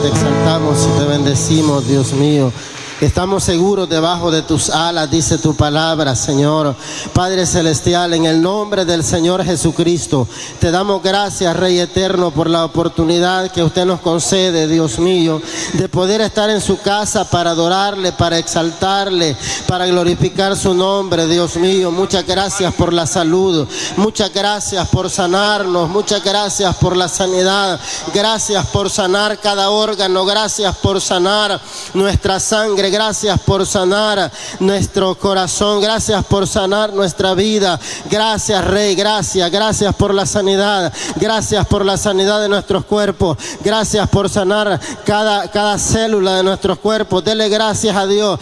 te exaltamos y te bendecimos, Dios mío. Estamos seguros debajo de tus alas, dice tu palabra, Señor. Padre Celestial, en el nombre del Señor Jesucristo, te damos gracias, Rey Eterno, por la oportunidad que usted nos concede, Dios mío, de poder estar en su casa para adorarle, para exaltarle, para glorificar su nombre, Dios mío. Muchas gracias por la salud, muchas gracias por sanarnos, muchas gracias por la sanidad, gracias por sanar cada órgano, gracias por sanar nuestra sangre, gracias por sanar nuestro corazón, gracias por sanar nuestra vida. Gracias, Rey, gracias por la sanidad, gracias por la sanidad de nuestros cuerpos, gracias por sanar cada célula de nuestros cuerpos. Dele gracias a Dios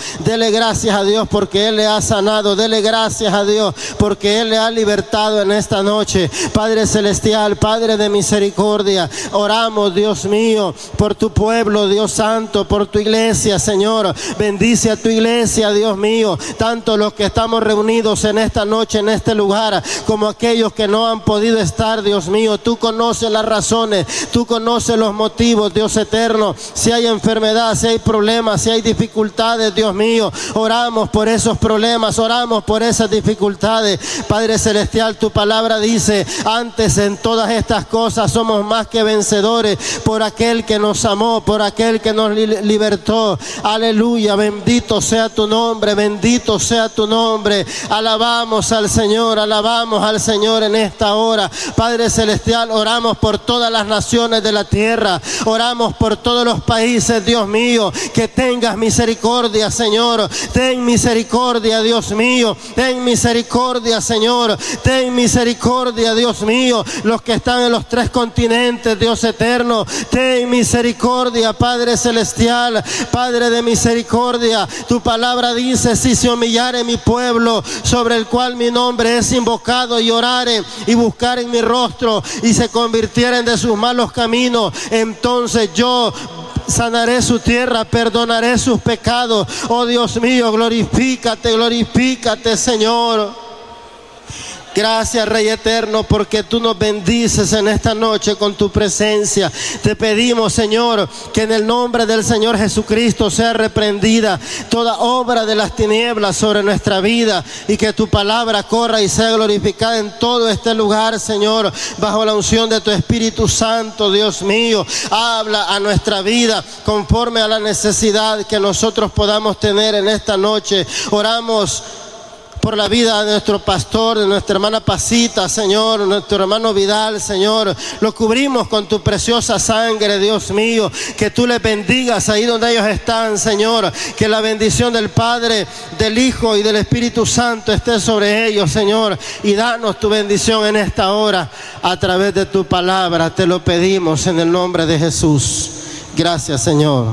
porque Él le ha sanado, dele gracias a Dios porque Él le ha libertado en esta noche. Padre Celestial, Padre de misericordia, oramos, Dios mío, por tu pueblo, Dios santo, por tu iglesia, Señor. Bendice a tu iglesia, Dios mío, tanto los que estamos reunidos en esta noche, en este lugar, como aquellos que no han podido estar, Dios mío. Tú conoces las razones, tú conoces los motivos, Dios eterno. Si hay enfermedad, si hay problemas, si hay dificultades, Dios mío, oramos por esos problemas, oramos por esas dificultades. Padre Celestial, tu palabra dice: antes en todas estas cosas somos más que vencedores por aquel que nos amó, por aquel que nos libertó. Aleluya. Bendito sea tu nombre, bendito sea tu nombre. Alabamos al Señor en esta hora. Padre Celestial, oramos por todas las naciones de la tierra, oramos por todos los países, Dios mío. Que tengas misericordia, Señor. Ten misericordia, Dios mío. Ten misericordia, Señor. Ten misericordia, Dios mío. Los que están en los 3 continentes, Dios eterno. Ten misericordia, Padre Celestial, Padre de misericordia. Tu palabra dice: si se humillare mi pueblo, sobre el cual mi nombre es invocado, y oraren y buscaren mi rostro, y se convirtieren de sus malos caminos, entonces yo sanaré su tierra, perdonaré sus pecados. Oh Dios mío, glorifícate, Señor. Gracias, Rey Eterno, porque tú nos bendices en esta noche con tu presencia. Te pedimos, Señor, que en el nombre del Señor Jesucristo sea reprendida toda obra de las tinieblas sobre nuestra vida, y que tu palabra corra y sea glorificada en todo este lugar, Señor, bajo la unción de tu Espíritu Santo. Dios mío, habla a nuestra vida conforme a la necesidad que nosotros podamos tener en esta noche. Oramos por la vida de nuestro pastor, de nuestra hermana Pasita, Señor, nuestro hermano Vidal, Señor. Lo cubrimos con tu preciosa sangre, Dios mío. Que tú les bendigas ahí donde ellos están, Señor. Que la bendición del Padre, del Hijo y del Espíritu Santo esté sobre ellos, Señor. Y danos tu bendición en esta hora a través de tu palabra. Te lo pedimos en el nombre de Jesús. Gracias, Señor.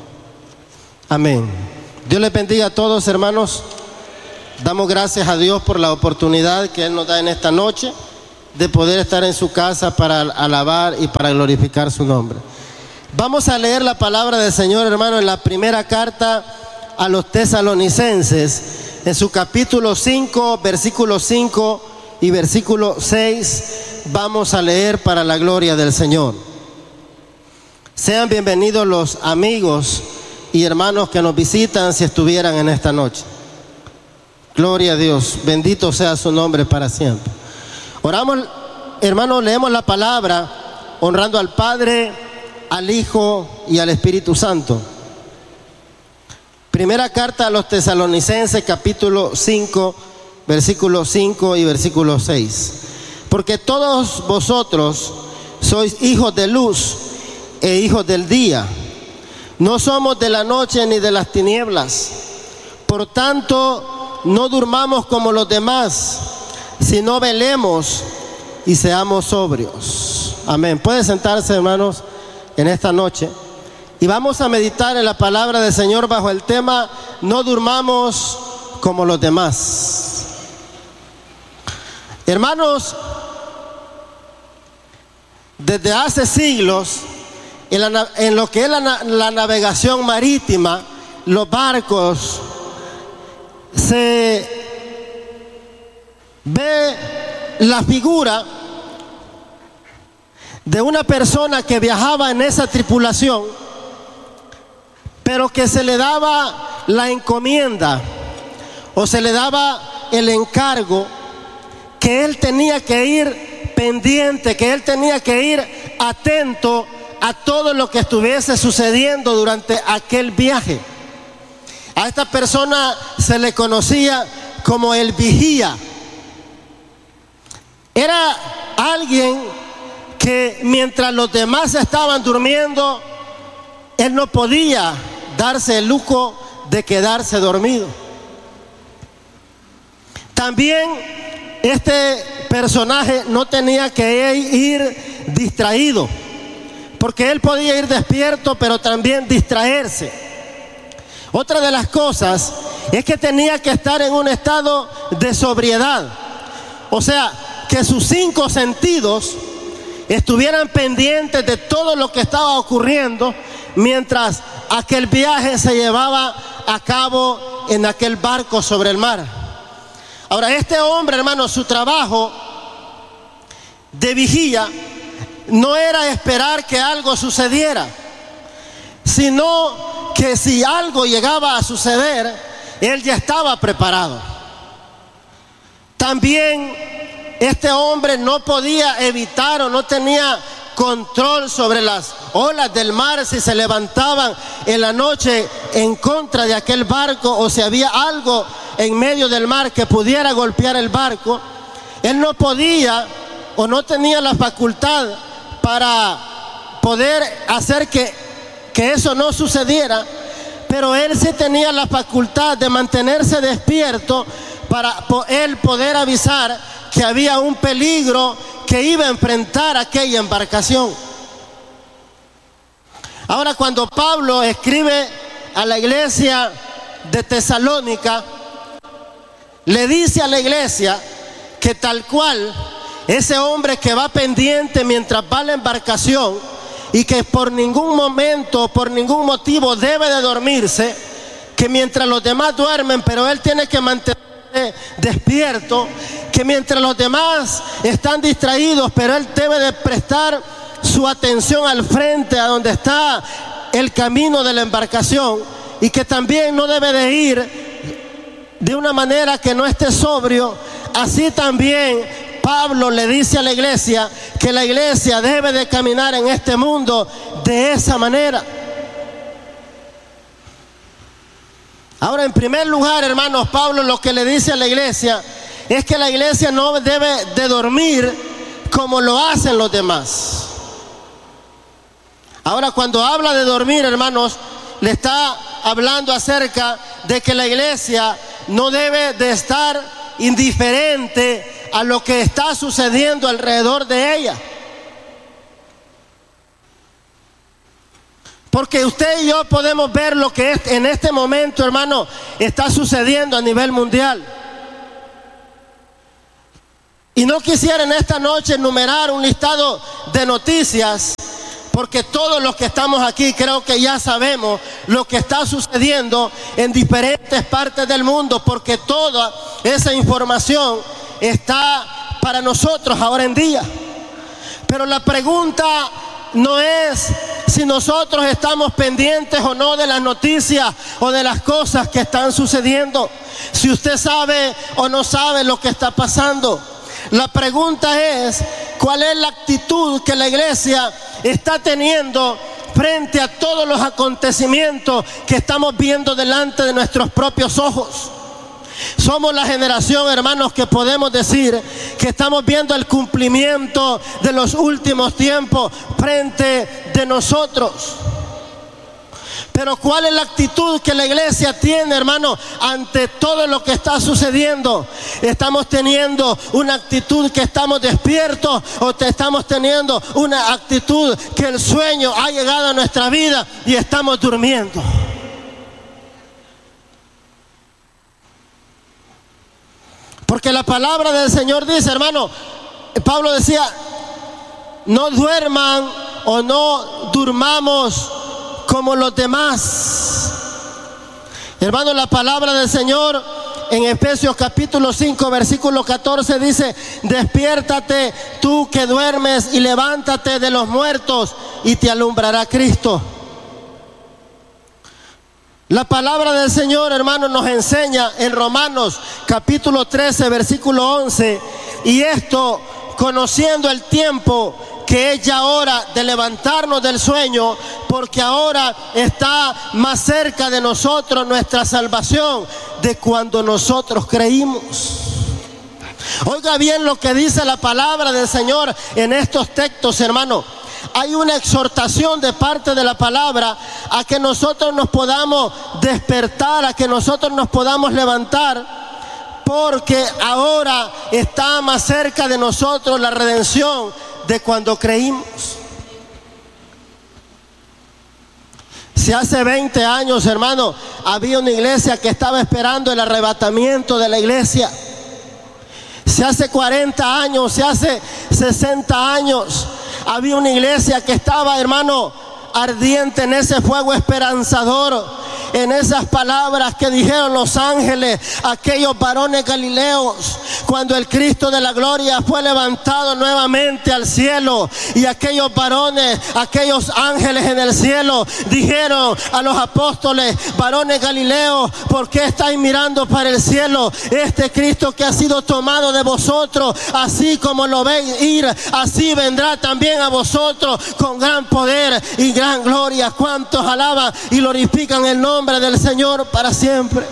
Amén. Dios les bendiga a todos, hermanos. Damos gracias a Dios por la oportunidad que Él nos da en esta noche de poder estar en su casa para alabar y para glorificar su nombre. Vamos a leer la palabra del Señor, hermano, en la primera carta a los tesalonicenses, en su capítulo 5, versículo 5 y versículo 6. Vamos a leer para la gloria del Señor. Sean bienvenidos los amigos y hermanos que nos visitan, si estuvieran en esta noche. Gloria a Dios, bendito sea su nombre para siempre. Oramos, hermanos, leemos la palabra honrando al Padre, al Hijo y al Espíritu Santo. Primera carta a los tesalonicenses, capítulo 5, versículo 5 y versículo 6. Porque todos vosotros sois hijos de luz e hijos del día. No somos de la noche ni de las tinieblas. Por tanto, no durmamos como los demás, sino velemos y seamos sobrios. Amén. Pueden sentarse, hermanos, en esta noche. Y vamos a meditar en la palabra del Señor bajo el tema: no durmamos como los demás. Hermanos, desde hace siglos, en lo que es la navegación marítima, los barcos, se ve la figura de una persona que viajaba en esa tripulación pero que se le daba la encomienda o se le daba el encargo que él tenía que ir pendiente, que él tenía que ir atento a todo lo que estuviese sucediendo durante aquel viaje. A esta persona se le conocía como el vigía. Era alguien que mientras los demás estaban durmiendo, él no podía darse el lujo de quedarse dormido. También este personaje no tenía que ir distraído, porque él podía ir despierto, pero también distraerse. Otra de las cosas es que tenía que estar en un estado de sobriedad, o sea, que sus 5 sentidos estuvieran pendientes de todo lo que estaba ocurriendo mientras aquel viaje se llevaba a cabo en aquel barco sobre el mar. Ahora, este hombre, hermano, su trabajo de vigía no era esperar que algo sucediera, sino que si algo llegaba a suceder, él ya estaba preparado. También este hombre no podía evitar o no tenía control sobre las olas del mar si se levantaban en la noche en contra de aquel barco, o si había algo en medio del mar que pudiera golpear el barco. Él no podía o no tenía la facultad para poder hacer que eso no sucediera, pero él sí tenía la facultad de mantenerse despierto para él poder avisar que había un peligro que iba a enfrentar aquella embarcación. Ahora, cuando Pablo escribe a la iglesia de Tesalónica, le dice a la iglesia que tal cual ese hombre que va pendiente mientras va la embarcación y que por ningún momento, por ningún motivo debe de dormirse, que mientras los demás duermen, pero él tiene que mantenerse despierto, que mientras los demás están distraídos, pero él debe de prestar su atención al frente, a donde está el camino de la embarcación, y que también no debe de ir de una manera que no esté sobrio. Así también Pablo le dice a la iglesia que la iglesia debe de caminar en este mundo de esa manera. Ahora, en primer lugar, hermanos, Pablo lo que le dice a la iglesia es que la iglesia no debe de dormir como lo hacen los demás. Ahora, cuando habla de dormir, hermanos, le está hablando acerca de que la iglesia no debe de estar indiferente a lo que está sucediendo alrededor de ella. Porque usted y yo podemos ver lo que en este momento, hermano, está sucediendo a nivel mundial. Y no quisiera en esta noche enumerar un listado de noticias, porque todos los que estamos aquí creo que ya sabemos lo que está sucediendo en diferentes partes del mundo, porque toda esa información está para nosotros ahora en día. Pero la pregunta no es si nosotros estamos pendientes o no de las noticias o de las cosas que están sucediendo, si usted sabe o no sabe lo que está pasando. La pregunta es, ¿cuál es la actitud que la iglesia está teniendo frente a todos los acontecimientos que estamos viendo delante de nuestros propios ojos? Somos la generación, hermanos, que podemos decir que estamos viendo el cumplimiento de los últimos tiempos frente de nosotros. Pero ¿cuál es la actitud que la iglesia tiene, hermano, ante todo lo que está sucediendo? ¿Estamos teniendo una actitud que estamos despiertos o estamos teniendo una actitud que el sueño ha llegado a nuestra vida y estamos durmiendo? Porque la palabra del Señor dice, hermano, Pablo decía, no duerman o no durmamos como los demás. Hermano, la palabra del Señor en Efesios capítulo 5 versículo 14 dice, despiértate tú que duermes y levántate de los muertos y te alumbrará Cristo. La palabra del Señor, hermano, nos enseña en Romanos capítulo 13, versículo 11, y esto conociendo el tiempo que es ya hora de levantarnos del sueño, porque ahora está más cerca de nosotros nuestra salvación de cuando nosotros creímos. Oiga bien lo que dice la palabra del Señor en estos textos, hermano. Hay una exhortación de parte de la palabra a que nosotros nos podamos despertar, a que nosotros nos podamos levantar, porque ahora está más cerca de nosotros la redención de cuando creímos. Si hace 20 años, hermano, había una iglesia que estaba esperando el arrebatamiento de la iglesia. Si hace 40 años, si hace 60 años, había una iglesia que estaba, hermano, ardiente en ese fuego esperanzador, en esas palabras que dijeron los ángeles, aquellos varones galileos, cuando el Cristo de la gloria fue levantado nuevamente al cielo, y aquellos varones, aquellos ángeles en el cielo dijeron a los apóstoles: varones galileos, ¿por qué estáis mirando para el cielo? Este Cristo que ha sido tomado de vosotros, así como lo veis ir, así vendrá también a vosotros con gran poder y gran gloria. ¿Cuántos alaban y glorifican el nombre del Señor para siempre?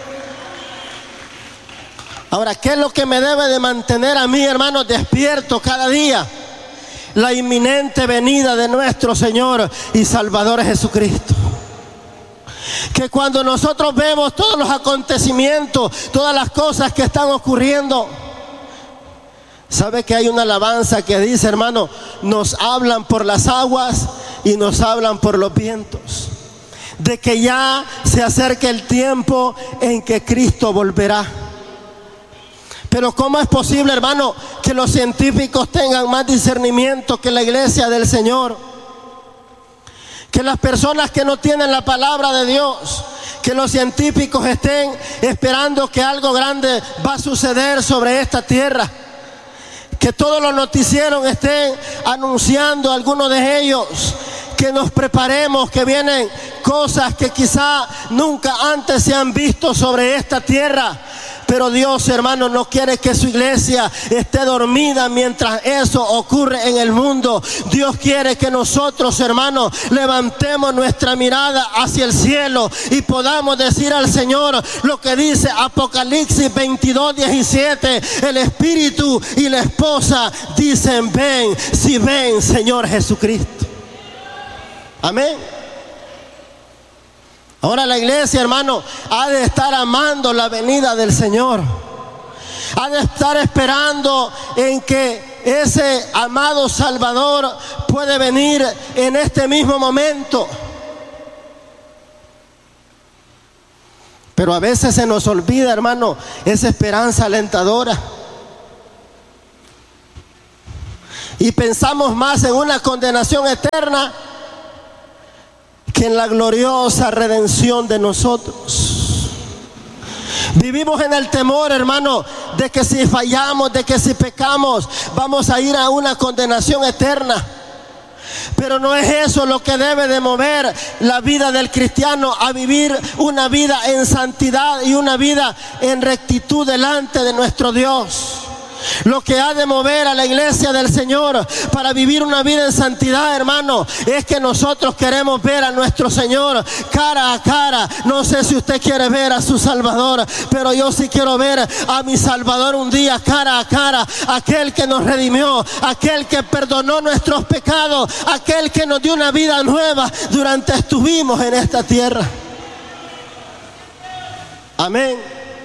Ahora, ¿qué es lo que me debe de mantener a mí, hermano, despierto cada día? La inminente venida de nuestro Señor y Salvador Jesucristo. Que cuando nosotros vemos todos los acontecimientos, todas las cosas que están ocurriendo, ¿sabe que hay una alabanza que dice, hermano? Nos hablan por las aguas y nos hablan por los vientos, de que ya se acerca el tiempo en que Cristo volverá. Pero ¿cómo es posible, hermano, que los científicos tengan más discernimiento que la iglesia del Señor? Que las personas que no tienen la palabra de Dios, que los científicos estén esperando que algo grande va a suceder sobre esta tierra. Que todos los noticieros estén anunciando, algunos de ellos, que nos preparemos, que vienen cosas que quizá nunca antes se han visto sobre esta tierra. Pero Dios, hermano, no quiere que su iglesia esté dormida mientras eso ocurre en el mundo. Dios quiere que nosotros, hermanos, levantemos nuestra mirada hacia el cielo y podamos decir al Señor lo que dice Apocalipsis 22:17. El Espíritu y la esposa dicen: ven, si ven, Señor Jesucristo. Amén. Ahora la iglesia, hermano, ha de estar amando la venida del Señor. Ha de estar esperando en que ese amado Salvador puede venir en este mismo momento. Pero a veces se nos olvida, hermano, esa esperanza alentadora. Y pensamos más en una condenación eterna que en la gloriosa redención de nosotros. Vivimos en el temor, hermano, de que si fallamos, de que si pecamos, vamos a ir a una condenación eterna. Pero no es eso lo que debe de mover la vida del cristiano a vivir una vida en santidad y una vida en rectitud delante de nuestro Dios. Lo que ha de mover a la iglesia del Señor para vivir una vida en santidad, hermano, es que nosotros queremos ver a nuestro Señor cara a cara. No sé si usted quiere ver a su Salvador, pero yo sí quiero ver a mi Salvador un día cara a cara. Aquel que nos redimió, aquel que perdonó nuestros pecados, aquel que nos dio una vida nueva durante estuvimos en esta tierra. Amén.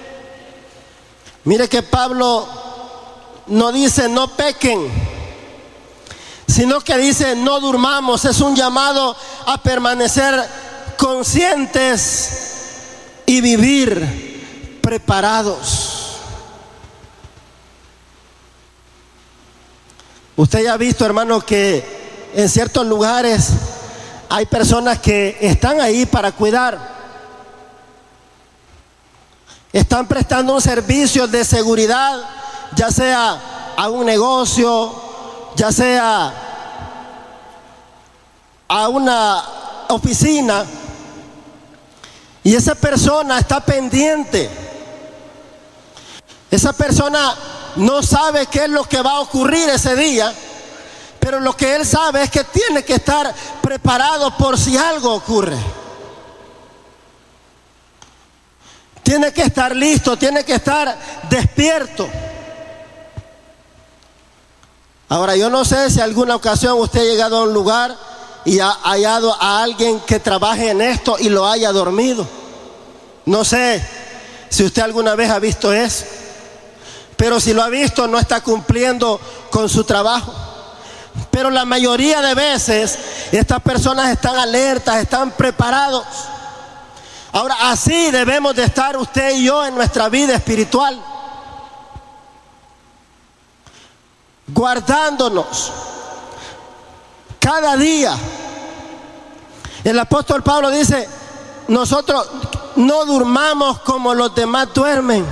Mire que Pablo no dice no pequen, sino que dice no durmamos. Es un llamado a permanecer conscientes y vivir preparados. Usted ya ha visto, hermano, que en ciertos lugares hay personas que están ahí para cuidar. Están prestando un servicio de seguridad, ya sea a un negocio, ya sea a una oficina. Y esa persona está pendiente. Esa persona no sabe qué es lo que va a ocurrir ese día, pero lo que él sabe es que tiene que estar preparado por si algo ocurre. Tiene que estar listo, tiene que estar despierto. Ahora, yo no sé si alguna ocasión usted ha llegado a un lugar y ha hallado a alguien que trabaje en esto y lo haya dormido. No sé si usted alguna vez ha visto eso, pero si lo ha visto, no está cumpliendo con su trabajo. Pero la mayoría de veces estas personas están alertas, están preparados. Ahora, así debemos de estar usted y yo en nuestra vida espiritual, guardándonos cada día. El apóstol Pablo dice: nosotros no durmamos como los demás duermen.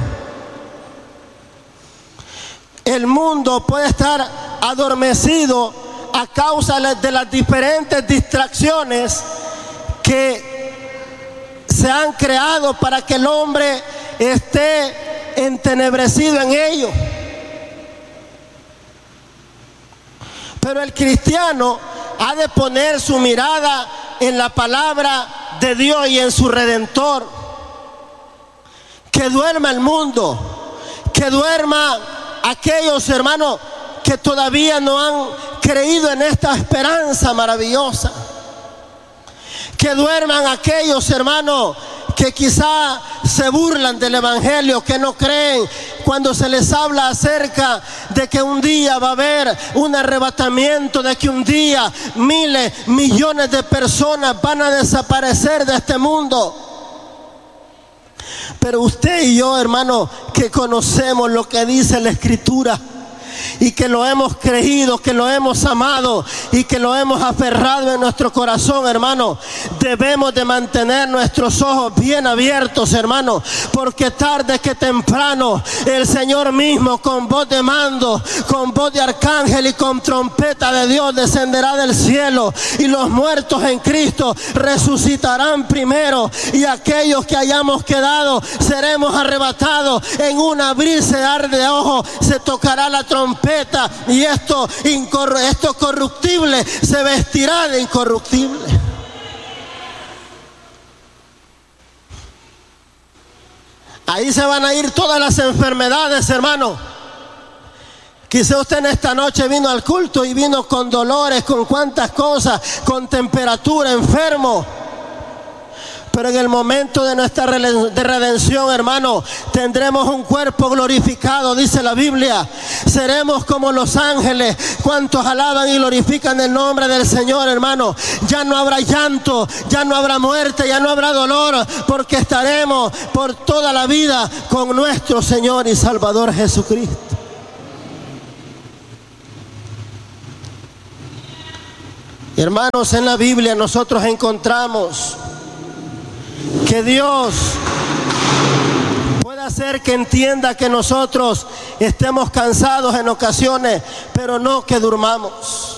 El mundo puede estar adormecido a causa de las diferentes distracciones que se han creado para que el hombre esté entenebrecido en ello. Pero el cristiano ha de poner su mirada en la palabra de Dios y en su Redentor. Que duerma el mundo, que duerma aquellos hermanos que todavía no han creído en esta esperanza maravillosa. Que duerman aquellos hermanos que quizá se burlan del evangelio, que no creen cuando se les habla acerca de que un día va a haber un arrebatamiento, de que un día miles, millones de personas van a desaparecer de este mundo. Pero usted y yo, hermano, que conocemos lo que dice la Escritura y que lo hemos creído, que lo hemos amado y que lo hemos aferrado en nuestro corazón, hermano, debemos de mantener nuestros ojos bien abiertos, hermano, porque tarde que temprano el Señor mismo, con voz de mando, con voz de arcángel y con trompeta de Dios, descenderá del cielo, y los muertos en Cristo resucitarán primero, y aquellos que hayamos quedado seremos arrebatados. En un abrir cerrar de ojos se tocará la trompeta, y esto corruptible se vestirá de incorruptible. Ahí se van a ir todas las enfermedades, hermano. Quizá usted en esta noche vino al culto y vino con dolores, con cuantas cosas, con temperatura, enfermo. Pero en el momento de nuestra redención, hermano, tendremos un cuerpo glorificado, dice la Biblia. Seremos como los ángeles, cuantos alaban y glorifican el nombre del Señor, hermano. Ya no habrá llanto, ya no habrá muerte, ya no habrá dolor, porque estaremos por toda la vida con nuestro Señor y Salvador Jesucristo. Hermanos, en la Biblia nosotros encontramos que Dios puede hacer que entienda que nosotros estemos cansados en ocasiones, pero no que durmamos.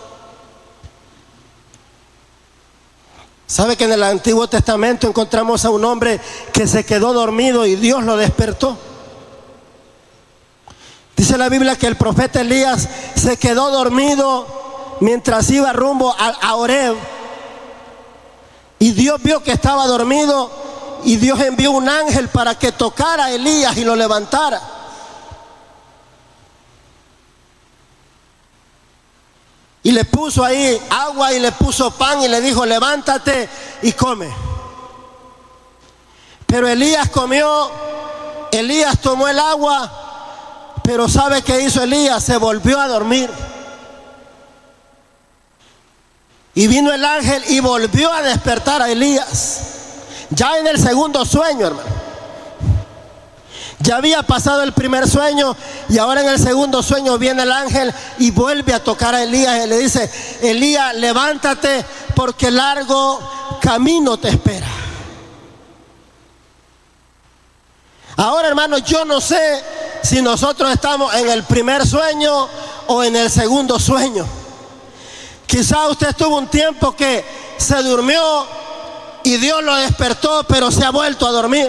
¿Sabe que en el Antiguo Testamento encontramos a un hombre que se quedó dormido y Dios lo despertó? Dice la Biblia que el profeta Elías se quedó dormido mientras iba rumbo a Horeb. Y Dios vio que estaba dormido, y Dios envió un ángel para que tocara a Elías y lo levantara. Y le puso ahí agua y le puso pan y le dijo: levántate y come. Pero Elías comió, Elías tomó el agua, pero ¿sabe qué hizo Elías? Se volvió a dormir. Y vino el ángel y volvió a despertar a Elías. Ya en el segundo sueño, hermano. Ya había pasado el primer sueño y ahora en el segundo sueño viene el ángel y vuelve a tocar a Elías y le dice: Elías, levántate porque largo camino te espera. Ahora, hermano, yo no sé si nosotros estamos en el primer sueño o en el segundo sueño. Quizá usted estuvo un tiempo que se durmió y Dios lo despertó, pero se ha vuelto a dormir.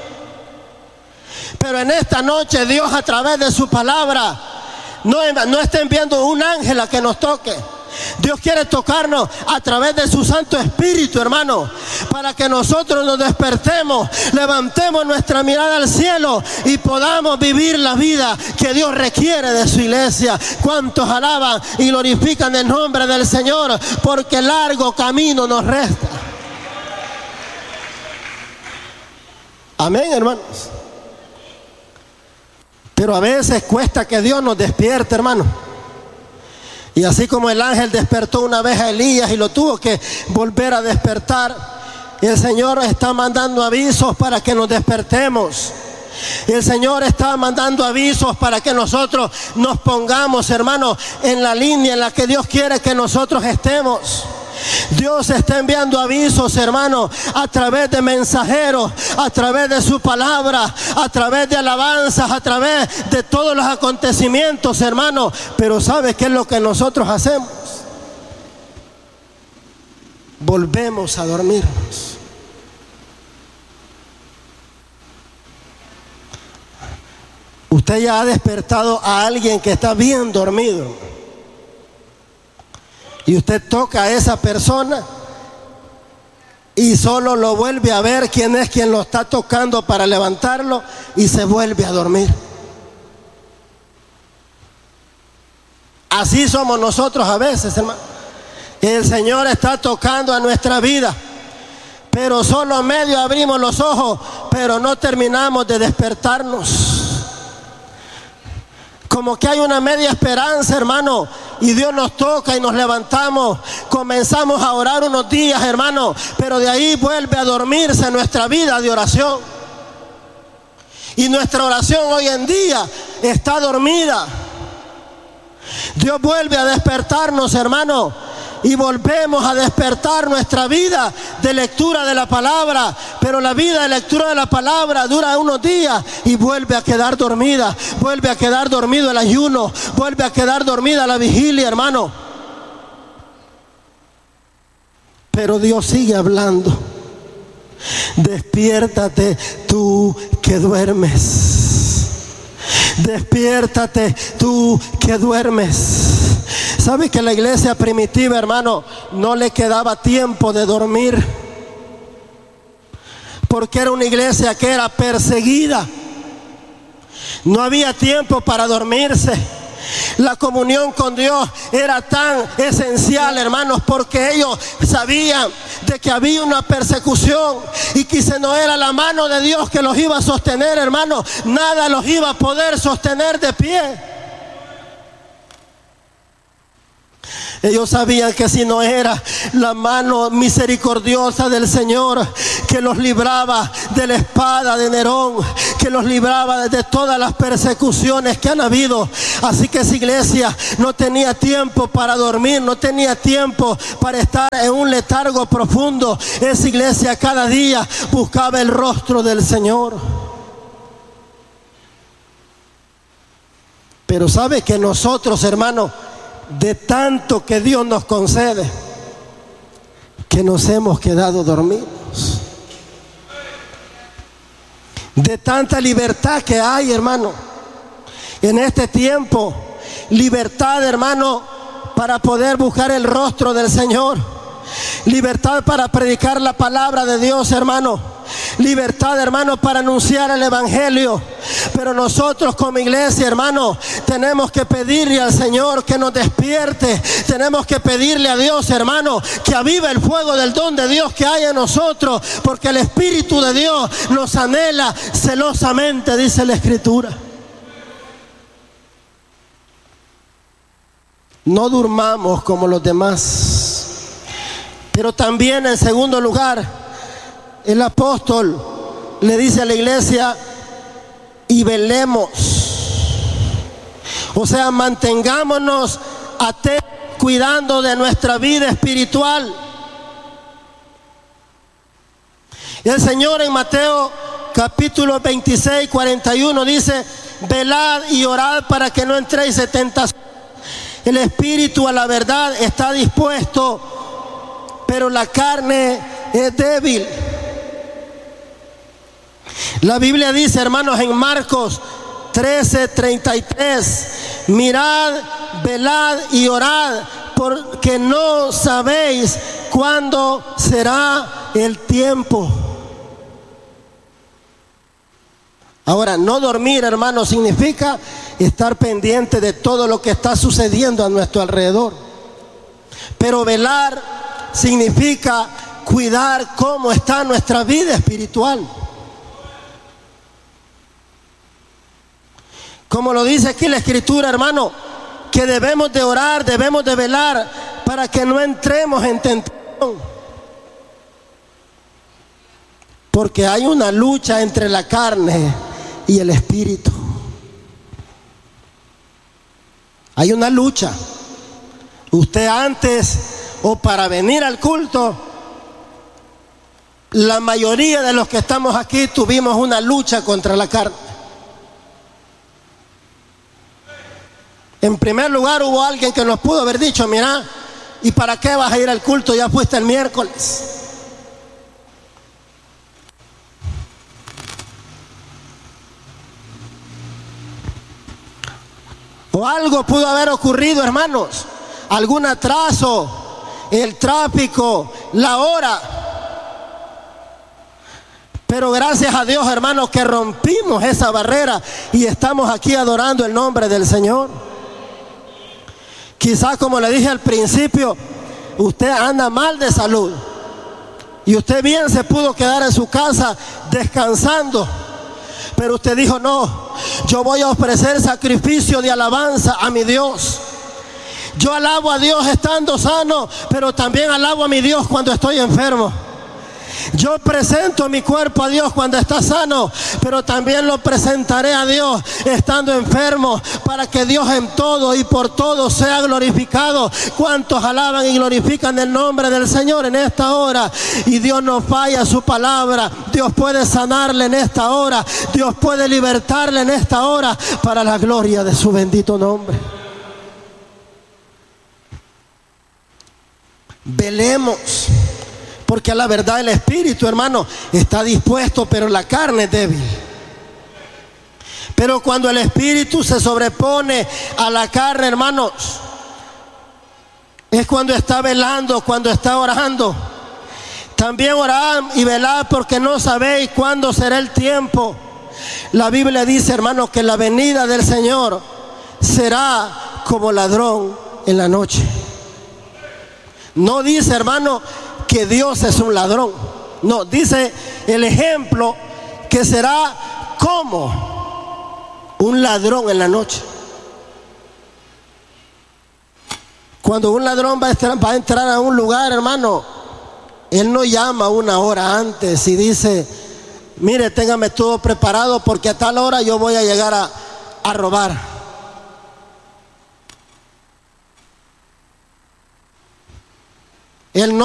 Pero en esta noche Dios, a través de su palabra, no está enviando un ángel a que nos toque. Dios quiere tocarnos a través de su Santo Espíritu, hermano, para que nosotros nos despertemos, levantemos nuestra mirada al cielo y podamos vivir la vida que Dios requiere de su iglesia. ¿Cuántos alaban y glorifican el nombre del Señor? Porque largo camino nos resta. Amén, hermanos. Pero a veces cuesta que Dios nos despierte, hermano. Y así como el ángel despertó una vez a Elías y lo tuvo que volver a despertar, el Señor está mandando avisos para que nos despertemos. El Señor está mandando avisos para que nosotros nos pongamos, hermano, en la línea en la que Dios quiere que nosotros estemos. Dios está enviando avisos, hermano, a través de mensajeros, a través de su palabra, a través de alabanzas, a través de todos los acontecimientos, hermano. Pero ¿sabe qué es lo que nosotros hacemos? Volvemos a dormirnos. Usted ya ha despertado a alguien que está bien dormido. Y usted toca a esa persona y solo lo vuelve a ver quién es quien lo está tocando para levantarlo y se vuelve a dormir. Así somos nosotros a veces, hermano. El Señor está tocando a nuestra vida, pero solo medio abrimos los ojos, pero no terminamos de despertarnos. Como que hay una media esperanza, hermano, y Dios nos toca y nos levantamos, comenzamos a orar unos días, hermano, pero de ahí vuelve a dormirse nuestra vida de oración. Y nuestra oración hoy en día está dormida. Dios vuelve a despertarnos, hermano, y volvemos a despertar nuestra vida de lectura de la palabra. Pero la vida de lectura de la palabra dura unos días y vuelve a quedar dormida. Vuelve a quedar dormido el ayuno. Vuelve a quedar dormida la vigilia, hermano. Pero Dios sigue hablando. Despiértate tú que duermes. Despiértate tú que duermes. ¿Sabe que la iglesia primitiva, hermano, no le quedaba tiempo de dormir? Porque era una iglesia que era perseguida. No había tiempo para dormirse. La comunión con Dios era tan esencial, hermanos, porque ellos sabían de que había una persecución y que si no era la mano de Dios que los iba a sostener, hermanos, nada los iba a poder sostener de pie. Ellos sabían que si no era la mano misericordiosa del Señor que los libraba de la espada de Nerón, que los libraba de todas las persecuciones que han habido. Así que esa iglesia no tenía tiempo para dormir, no tenía tiempo para estar en un letargo profundo. Esa iglesia cada día buscaba el rostro del Señor. Pero sabe que nosotros, hermanos, de tanto que Dios nos concede, que nos hemos quedado dormidos. De tanta libertad que hay, hermano, en este tiempo. Libertad, hermano, para poder buscar el rostro del Señor. Libertad para predicar la palabra de Dios, hermano. Libertad, hermano, para anunciar el evangelio. Pero nosotros como iglesia, hermano, tenemos que pedirle al Señor que nos despierte. Tenemos que pedirle a Dios, hermano, que avive el fuego del don de Dios que hay en nosotros, porque el Espíritu de Dios nos anhela celosamente, dice la Escritura. No durmamos como los demás. Pero también, en segundo lugar, el apóstol le dice a la iglesia: y velemos. O sea, mantengámonos atentos, cuidando de nuestra vida espiritual. Y el Señor en Mateo capítulo 26, 41 dice: velad y orad para que no entréis en tentación. El espíritu a la verdad está dispuesto, pero la carne es débil. La Biblia dice, hermanos, en Marcos 13:33, mirad, velad y orad, porque no sabéis cuándo será el tiempo. Ahora, no dormir, hermanos, significa estar pendiente de todo lo que está sucediendo a nuestro alrededor. Pero velar significa cuidar cómo está nuestra vida espiritual. Como lo dice aquí la Escritura, hermano, que debemos de orar, debemos de velar para que no entremos en tentación. Porque hay una lucha entre la carne y el espíritu. Hay una lucha. Usted antes o para venir al culto, la mayoría de los que estamos aquí tuvimos una lucha contra la carne. En primer lugar, hubo alguien que nos pudo haber dicho, mira, ¿y para qué vas a ir al culto? Ya fuiste el miércoles. O algo pudo haber ocurrido, hermanos, algún atraso, el tráfico, la hora. Pero gracias a Dios, hermanos, que rompimos esa barrera y estamos aquí adorando el nombre del Señor. Quizás, como le dije al principio, usted anda mal de salud y usted bien se pudo quedar en su casa descansando, pero usted dijo, no, yo voy a ofrecer sacrificio de alabanza a mi Dios. Yo alabo a Dios estando sano, pero también alabo a mi Dios cuando estoy enfermo. Yo presento mi cuerpo a Dios cuando está sano, pero también lo presentaré a Dios estando enfermo, para que Dios en todo y por todo sea glorificado. ¿Cuántos alaban y glorifican el nombre del Señor en esta hora? Y Dios no falla su palabra. Dios puede sanarle en esta hora. Dios puede libertarle en esta hora, para la gloria de su bendito nombre. Velemos. Porque a la verdad el espíritu, hermano, está dispuesto, pero la carne es débil. Pero cuando el espíritu se sobrepone a la carne, hermanos, es cuando está velando, cuando está orando. También orad y velad, porque no sabéis cuándo será el tiempo. La Biblia dice, hermanos, que la venida del Señor será como ladrón en la noche. No dice, hermano, que Dios es un ladrón. No, dice el ejemplo que será como un ladrón en la noche. Cuando un ladrón va a entrar a un lugar, hermano, él no llama una hora antes y dice, mire, téngame todo preparado porque a tal hora yo voy a llegar a robar. Él no